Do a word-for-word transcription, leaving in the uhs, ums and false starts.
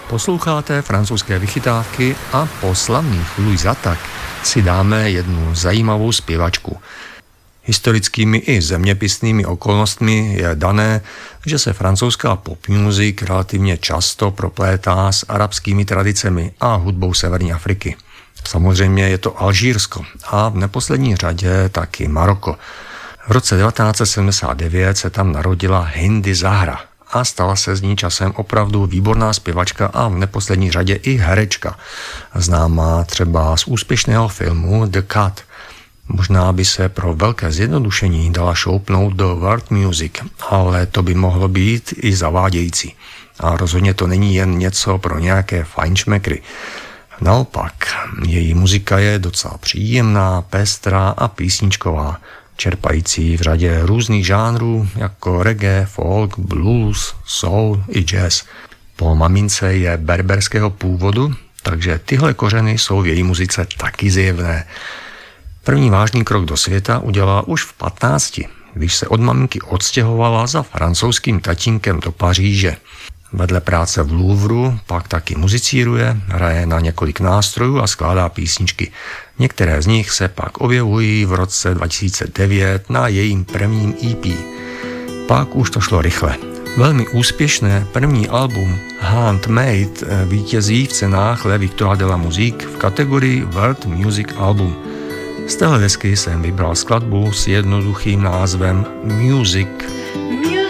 Posloucháte francouzské vychytávky a po slavných Louis Attack si dáme jednu zajímavou zpěvačku. Historickými i zeměpisnými okolnostmi je dané, že se francouzská pop music relativně často proplétá s arabskými tradicemi a hudbou severní Afriky. Samozřejmě je to Alžírsko a v neposlední řadě taky Maroko. V roce devatenáct set sedmdesát devět se tam narodila Hindy Zahra a stala se z ní časem opravdu výborná zpěvačka a v neposlední řadě i herečka, známá třeba z úspěšného filmu The Cut. Možná by se pro velké zjednodušení dala šoupnout do world music, ale to by mohlo být i zavádějící. A rozhodně to není jen něco pro nějaké fajnšmekry. Naopak, její muzika je docela příjemná, pestrá a písničková, čerpající v řadě různých žánrů jako reggae, folk, blues, soul i jazz. Po mamince je berberského původu, takže tyhle kořeny jsou v její muzice taky zjevné. První vážný krok do světa udělala už v patnácti, když se od maminky odstěhovala za francouzským tatínkem do Paříže. Vedle práce v Louvru pak taky muzicíruje, hraje na několik nástrojů a skládá písničky. Některé z nich se pak objevují v roce dva tisíce devět na jejím prvním E P. Pak už to šlo rychle. Velmi úspěšné první album Handmade vítězí v cenách Le Victoire de la Musique v kategorii World Music Album. Z téhle desky jsem vybral skladbu s jednoduchým názvem Music.